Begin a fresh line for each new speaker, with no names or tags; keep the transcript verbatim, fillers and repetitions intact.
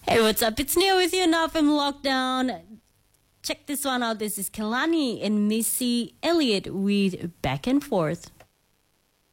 Hey, what's up? It's Neil with you now from Lockdown. Check this one out. This is Kehlani and Missy Elliott with Back and Forth.